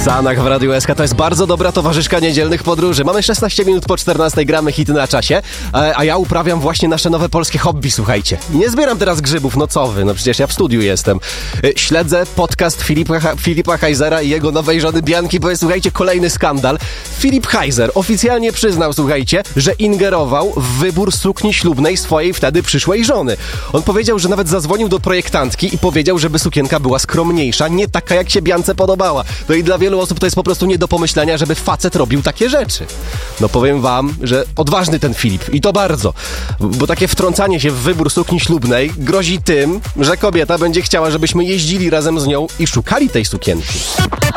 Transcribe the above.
Sanach w Radiu SK to jest bardzo dobra towarzyszka niedzielnych podróży. Mamy 16 minut po 14, gramy hity na czasie, a ja uprawiam właśnie nasze nowe polskie hobby, słuchajcie. Nie zbieram teraz grzybów, no co wy, no przecież ja w studiu jestem. Śledzę podcast Filipa Heisera i jego nowej żony Bianki, bo jest, słuchajcie, kolejny skandal. Filip Heiser oficjalnie przyznał, słuchajcie, że ingerował w wybór sukni ślubnej swojej wtedy przyszłej żony. On powiedział, że nawet zadzwonił do projektantki i powiedział, żeby sukienka była skromniejsza, nie taka jak się Biance podobała. No i dla wielu osób to jest po prostu nie do pomyślenia, żeby facet robił takie rzeczy. No powiem wam, że odważny ten Filip i to bardzo, bo takie wtrącanie się w wybór sukni ślubnej grozi tym, że kobieta będzie chciała, żebyśmy jeździli razem z nią i szukali tej sukienki.